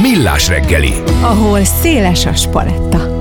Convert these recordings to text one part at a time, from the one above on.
Millás reggeli, ahol széles a paletta.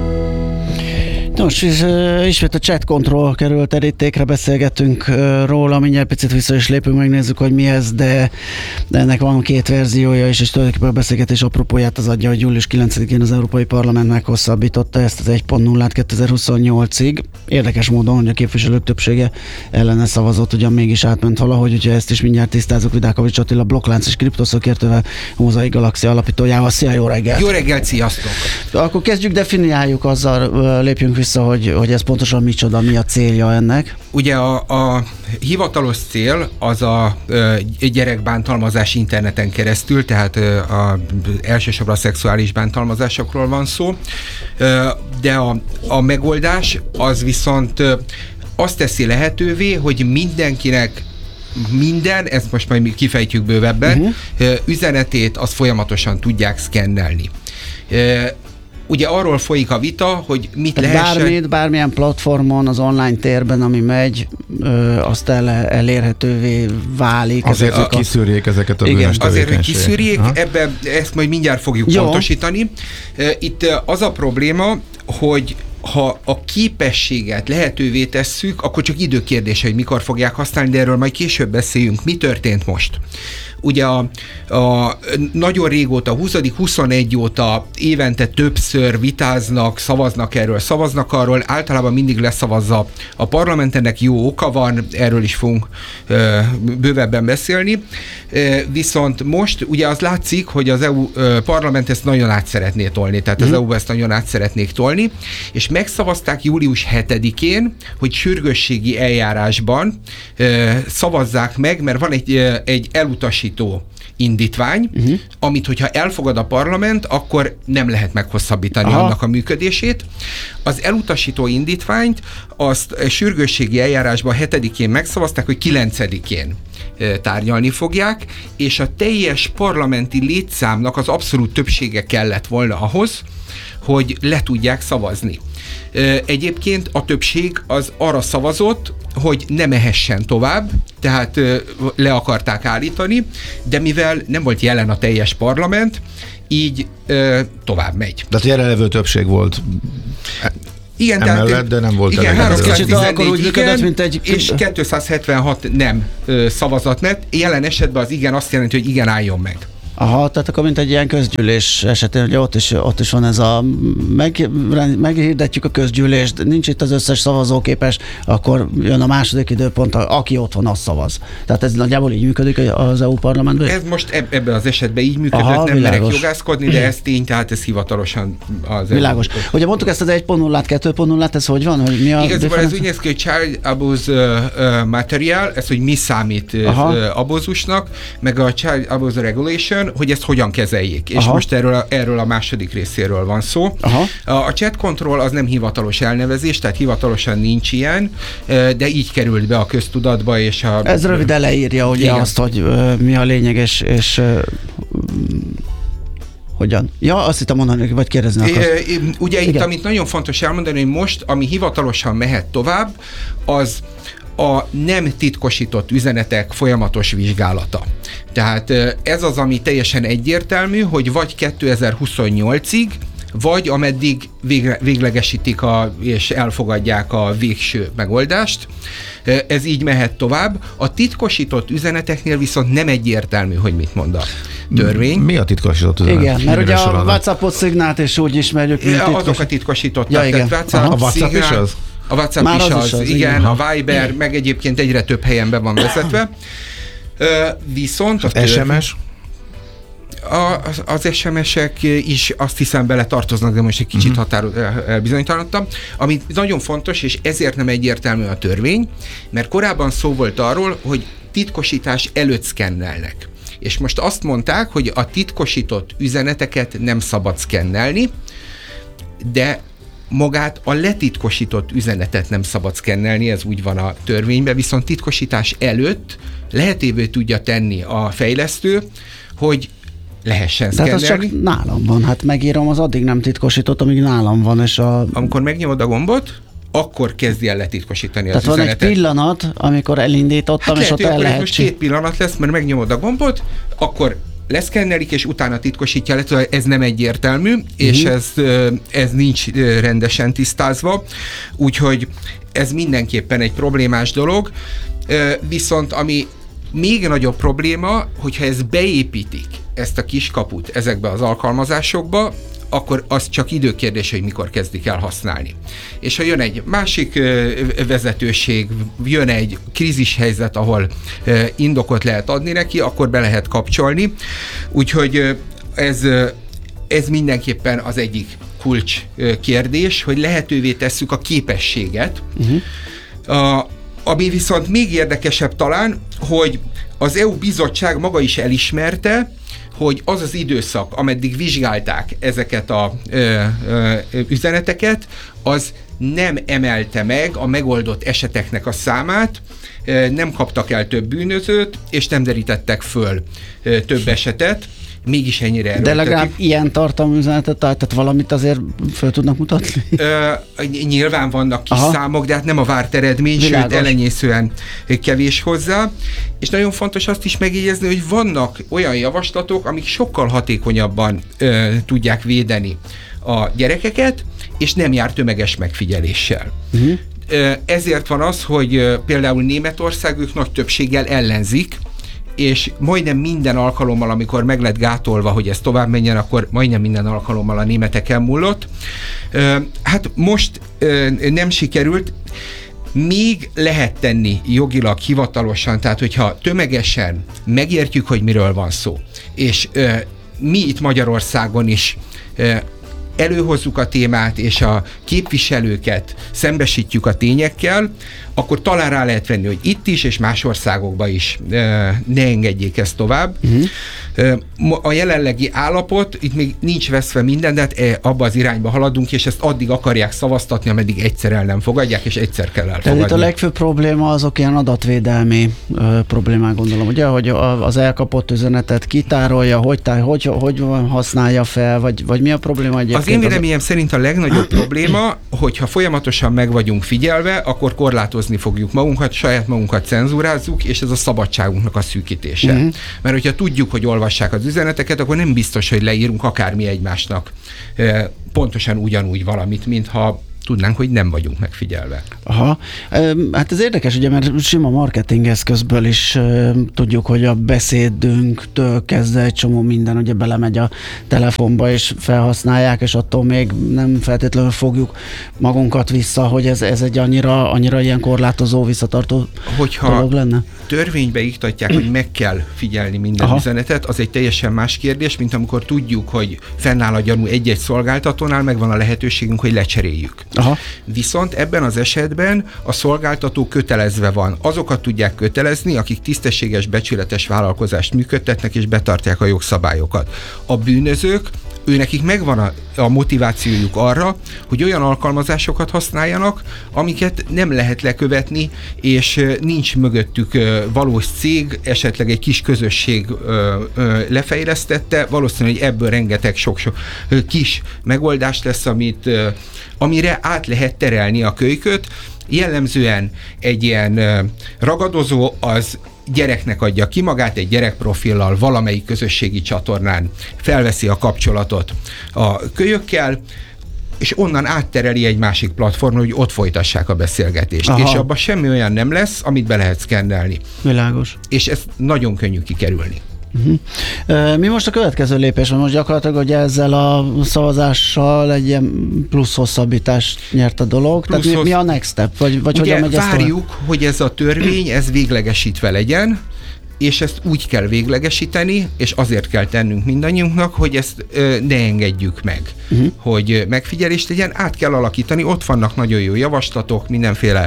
Nos, ismét a chat control került terítékre, beszélgetünk róla, mindjárt picit vissza is lépünk, megnézzük, hogy mi ez, de ennek van két verziója is, és tulajdonképpen a beszélgetés apropóját az adja, hogy július 9-én az Európai Parlament meghosszabbította ezt az 1.0-át 2028-ig. Érdekes módon, hogy a képviselők többsége ellene szavazott, ugyan mégis átment valahogy, úgyhogy ezt is mindjárt tisztázunk. Vidákovics Attila, blokklánc és kriptoszakértővel, Mozaik Galaxia alapítójával. Szia, jó reggelt! Jó reggelt, sziasztok! Akkor kezdjük, definiáljuk, azzal lépjünk vissza, hogy ez pontosan micsoda, mi a célja ennek? Ugye a hivatalos cél az a gyerekbántalmazás interneten keresztül, tehát elsősorban a szexuális bántalmazásokról van szó, de a megoldás az viszont azt teszi lehetővé, hogy mindenkinek ezt most majd kifejtjük bővebben, üzenetét azt folyamatosan tudják szkennelni. Ugye arról folyik a vita, hogy mit lehessen... Bármilyen platformon, az online térben, ami megy, azt elérhetővé válik. Azért, hogy kiszűrjék ezeket a bűnös tevékenységeket. Azért, hogy kiszűrjék, ezt majd mindjárt fogjuk pontosítani. Itt az a probléma, hogy ha a képességet lehetővé tesszük, akkor csak időkérdése, hogy mikor fogják használni, de erről majd később beszéljünk. Mi történt most? Ugye nagyon régóta, 20-21 óta évente többször vitáznak, szavaznak arról, általában mindig leszavazza a parlament, ennek jó oka van, erről is fogunk bővebben beszélni. Viszont most ugye az látszik, hogy az EU parlament ezt nagyon át szeretné tolni, tehát az EU ezt nagyon át szeretnék tolni, és megszavazták július 7-én, hogy sürgősségi eljárásban szavazzák meg, mert van egy elutasító indítvány, amit, hogyha elfogad a parlament, akkor nem lehet meghosszabbítani annak a működését. Az elutasító indítványt azt sürgősségi eljárásban 7-én megszavazták, hogy 9-én tárgyalni fogják, és a teljes parlamenti létszámnak az abszolút többsége kellett volna ahhoz, hogy le tudják szavazni. Egyébként a többség az arra szavazott, hogy ne mehessen tovább, tehát le akarták állítani, de mivel nem volt jelen a teljes parlament, így tovább megy. Tehát jelenlevő többség volt. Igen, emellett, de nem volt. Igen, 314 igen, mint egy... és 276 nem szavazat lett. Jelen esetben az igen azt jelenti, hogy igen, álljon meg. Aha, tehát akkor mint egy ilyen közgyűlés esetén, ugye ott is van ez a meghirdetjük a közgyűlést, nincs itt az összes szavazóképes, akkor jön a második időpont, aki ott van, az szavaz. Tehát ez nagyjából így működik az EU parlamentben? Ez most ebben az esetben így működött, nem merek jogászkodni, de ez tény, tehát ez hivatalosan az világos. Ugye mondtuk ezt az 1.0-át, 2.0-át, ez hogy van? Hogy mi a igazából ez úgy néz ki, hogy child abuse material, ez hogy mi számít abózusnak, meg a child abuse regulation, hogy ezt hogyan kezeljék. És most erről a második részéről van szó. A chat control az nem hivatalos elnevezés, tehát hivatalosan nincs ilyen, de így került be a köztudatba, és ez röviden leírja ugye azt, hogy mi a lényeg, és hogyan? Ja, azt hittem mondani, vagy kérdezni akarsz. Ugye itt, amit nagyon fontos elmondani, hogy most, ami hivatalosan mehet tovább, az a nem titkosított üzenetek folyamatos vizsgálata. Tehát ez az, ami teljesen egyértelmű, hogy vagy 2028-ig, vagy ameddig véglegesítik és elfogadják a végső megoldást. Ez így mehet tovább. A titkosított üzeneteknél viszont nem egyértelmű, hogy mit mond a törvény. Mi a titkosított üzenet? Igen, mert ugye a WhatsAppot szignált, és úgy ismerjük, mint azok a titkosítottak. Ja, a WhatsApp is az? A WhatsApp már is az, igen, a Viber, meg egyébként egyre több helyen be van vezetve. Viszont az SMS? Az SMS-ek is azt hiszem bele tartoznak, de most egy kicsit elbizonytalanodtam. Ami nagyon fontos, és ezért nem egyértelmű a törvény, mert korábban szó volt arról, hogy titkosítás előtt szkennelnek. És most azt mondták, hogy a titkosított üzeneteket nem szabad szkennelni, de magát a letitkosított üzenetet nem szabad szkennelni, ez úgy van a törvényben, viszont titkosítás előtt lehetővé tudja tenni a fejlesztő, hogy lehessen szkennelni. Tehát az csak nálam van, hát megírom, az addig nem titkosított, amíg nálam van, és amikor megnyomod a gombot, akkor kezdj el letitkosítani az üzenetet. Tehát van egy pillanat, amikor elindítottam, és ott el lehet... most 2 pillanat lesz, mert megnyomod a gombot, akkor leszkennelik, és utána titkosítja le, ez nem egyértelmű, és ez nincs rendesen tisztázva, úgyhogy ez mindenképpen egy problémás dolog, viszont ami még nagyobb probléma, hogyha ezt beépítik, ezt a kiskaput ezekbe az alkalmazásokba, akkor az csak időkérdés, hogy mikor kezdik el használni. És ha jön egy másik vezetőség, jön egy krízishelyzet, ahol indokot lehet adni neki, akkor be lehet kapcsolni. Úgyhogy ez mindenképpen az egyik kulcs kérdés, hogy lehetővé tesszük a képességet. Ami viszont még érdekesebb talán, hogy az EU bizottság maga is elismerte, hogy az az időszak, ameddig vizsgálták ezeket a üzeneteket, az nem emelte meg a megoldott eseteknek a számát, nem kaptak el több bűnözőt, és nem derítettek föl több esetet, mégis ennyire erőltetik. De legalább ilyen tartalmú üzenetet, tehát valamit azért föl tudnak mutatni? Nyilván vannak kis számok, de hát nem a várt eredmény, sőt elenyészően kevés hozzá. És nagyon fontos azt is megjegyezni, hogy vannak olyan javaslatok, amik sokkal hatékonyabban tudják védeni a gyerekeket, és nem jár tömeges megfigyeléssel. Ezért van az, hogy például Németország, ők nagy többséggel ellenzik, és majdnem minden alkalommal, amikor meg lett gátolva, hogy ez tovább menjen, akkor majdnem minden alkalommal a németeken múlott. Hát most nem sikerült, még lehet tenni jogilag, hivatalosan, tehát hogyha tömegesen megértjük, hogy miről van szó, és mi itt Magyarországon is előhozzuk a témát, és a képviselőket szembesítjük a tényekkel, akkor talán rá lehet venni, hogy itt is, és más országokban is ne engedjék ezt tovább. A jelenlegi állapot, itt még nincs veszve minden, de hát abba az irányba haladunk, és ezt addig akarják szavaztatni, ameddig egyszer el nem fogadják, és egyszer kell elfogadni. Tehát itt a legfőbb probléma azok ilyen adatvédelmi problémák, gondolom, ugye, hogy az elkapott üzenetet kitárolja, hogy használja fel, vagy mi a probléma egyébként? Az én véleményem szerint a legnagyobb probléma, hogyha folyamatosan meg vagyunk figyelve, akkor korlátozni fogjuk magunkat, saját magunkat cenzúrázzuk, és ez a szabadságunknak a szűkítése. Mert hogyha tudjuk, hogy olvassák az üzeneteket, akkor nem biztos, hogy leírunk akármi egymásnak pontosan ugyanúgy valamit, mintha tudnánk, hogy nem vagyunk megfigyelve. Aha. Hát ez érdekes, ugye, mert sima marketing eszközből is tudjuk, hogy a beszédünktől kezdve egy csomó minden ugye belemegy a telefonba, és felhasználják, és attól még nem feltétlenül fogjuk magunkat vissza, hogy ez egy annyira ilyen korlátozó, visszatartó dolog lenne. Törvénybe iktatják, hogy meg kell figyelni minden üzenetet, az egy teljesen más kérdés, mint amikor tudjuk, hogy fennáll a gyanú egy-egy szolgáltatónál, megvan a lehetőségünk, hogy lecseréljük. Viszont ebben az esetben a szolgáltató kötelezve van. Azokat tudják kötelezni, akik tisztességes, becsületes vállalkozást működtetnek és betartják a jogszabályokat. A bűnözők, nekik megvan a motivációjuk arra, hogy olyan alkalmazásokat használjanak, amiket nem lehet lekövetni, és nincs mögöttük valós cég, esetleg egy kis közösség lefejlesztette, valószínűleg ebből rengeteg sok kis megoldás lesz, amire át lehet terelni a kölyköt. Jellemzően egy ilyen ragadozó az gyereknek adja ki magát, egy gyerekprofillal valamelyik közösségi csatornán felveszi a kapcsolatot a kölyökkel, és onnan áttereli egy másik platformra, hogy ott folytassák a beszélgetést. És abban semmi olyan nem lesz, amit be lehet szkennelni. Világos. És ezt nagyon könnyű kikerülni. Mi most a következő lépés? Most gyakorlatilag, hogy ezzel a szavazással egy ilyen plusz hosszabbítást nyert a dolog. Tehát mi a next step? Vagy ugye várjuk, hogy ez a törvény, ez véglegesítve legyen, és ezt úgy kell véglegesíteni, és azért kell tennünk mindannyiunknak, hogy ezt ne engedjük meg, hogy megfigyelést legyen, át kell alakítani, ott vannak nagyon jó javaslatok, mindenféle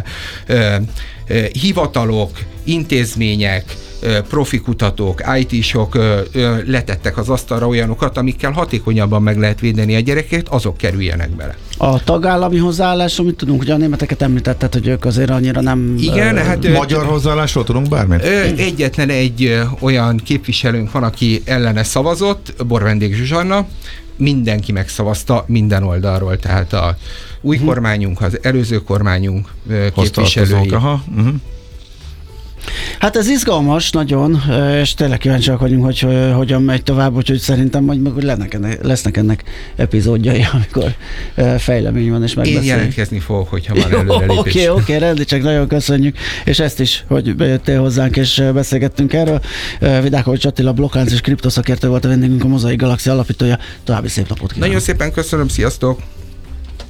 hivatalok, intézmények, profi kutatók, IT-sok letettek az asztalra olyanokat, amikkel hatékonyabban meg lehet védeni a gyereket, azok kerüljenek bele. A tagállami hozzáállás, amit tudunk, hogy a németeket említetted, hogy ők azért annyira nem... Igen, hát... Magyar hozzáállásról tudunk bármit? Egyetlen egy olyan képviselőnk van, aki ellene szavazott, Borvendék Zsuzsanna, mindenki megszavazta minden oldalról, tehát a új kormányunk, az előző kormányunk képviselői. Hát ez izgalmas nagyon, és tényleg kíváncsiak vagyunk, hogy hogyan megy tovább, úgyhogy szerintem majd lesznek ennek epizódjai, amikor fejlemény van, és megbeszéljük. Én jelentkezni fogok, hogyha már előrelépés. Oké, rendi, csak nagyon köszönjük, és ezt is, hogy bejöttél hozzánk, és beszélgettünk erről. Vidákovics Attila blokklánc és kriptoszakértő volt a vendégünk, a Mozaik Galaxia alapítója. További szép napot kívánok. Nagyon szépen köszönöm, sziasztok!